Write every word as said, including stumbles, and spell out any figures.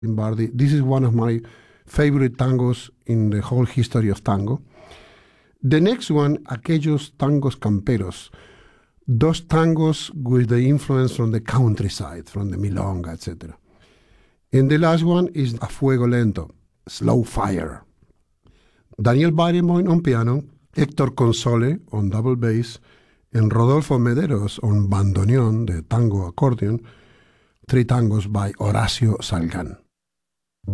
Lombardi. This is one of my favorite tangos in the whole history of tango. The next one, Aquellos Tangos Camperos. Those tangos with the influence from the countryside, from the milonga, et cetera. And the last one is A Fuego Lento, Slow Fire. Daniel Barenboim on piano, Héctor Console on double bass, and Rodolfo Mederos on bandoneon, the tango accordion, three tangos by Horacio Salgán.